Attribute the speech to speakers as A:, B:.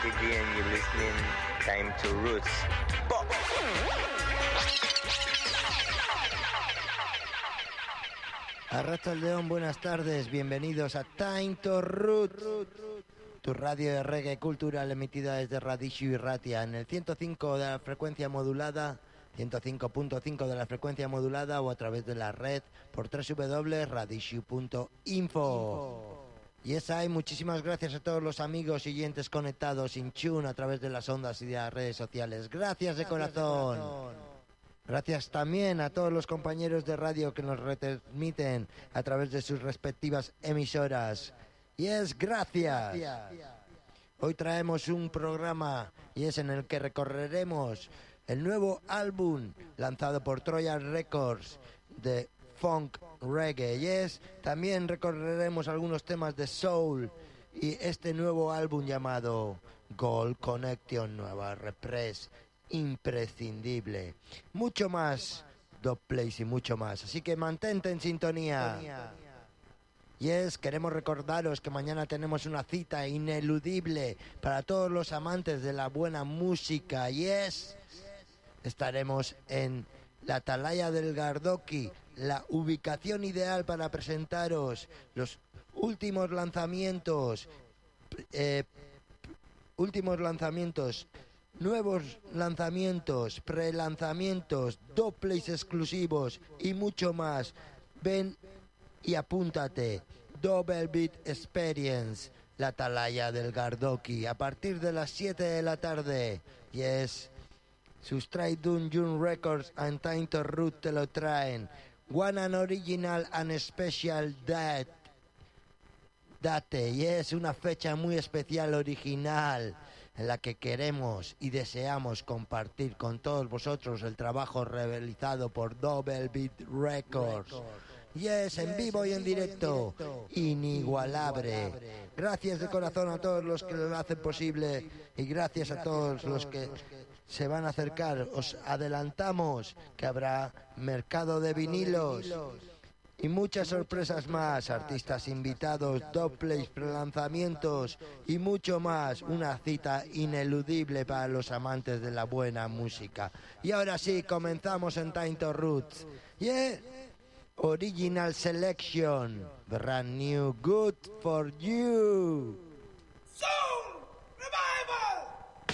A: Iggy and you're listening Time to Roots. Pop.
B: Arrachaldeón, buenas tardes, bienvenidos a Time to Roots, tu radio de reggae cultural emitida desde Radishu y Ratia en el 105 de la frecuencia modulada, 105.5 de la frecuencia modulada o a través de la red por www.radishu.info. Y muchísimas gracias a todos los amigos y oyentes conectados in tune a través de las ondas y de las redes sociales. Gracias de corazón. Gracias también a todos los compañeros de radio que nos retransmiten a través de sus respectivas emisoras. Gracias. Hoy traemos un programa en el que recorreremos el nuevo álbum lanzado por Trojan Records de Funk Reggae. También recorreremos algunos temas de soul y este nuevo álbum llamado Gold Connection, nueva Repress, imprescindible. Mucho más, Dubplace y mucho más. Así que mantente en sintonía. Queremos recordaros que mañana tenemos una cita ineludible para todos los amantes de la buena música. Estaremos en la Atalaya del Gardoqui, la ubicación ideal para presentaros los últimos lanzamientos, nuevos lanzamientos, prelanzamientos, Dubplace exclusivos y mucho más. Ven y apúntate. Double Beat Experience, la Atalaya del Gardoqui, a partir de las 7 de la tarde. Subscribe Dungeon Records and Time to Root te lo traen. One and original and special date. Una fecha muy especial, original, en la que queremos y deseamos compartir con todos vosotros el trabajo realizado por Double Beat Records. En vivo y en directo, inigualable. Gracias de corazón a todos los que lo hacen posible y gracias a todos los que se van a acercar. Os adelantamos que habrá mercado de vinilos y muchas sorpresas más, artistas invitados, Dubplace, prelanzamientos y mucho más. Una cita ineludible para los amantes de la buena música. Y ahora sí, comenzamos en Time to Roots. Original selection, brand new, good for you.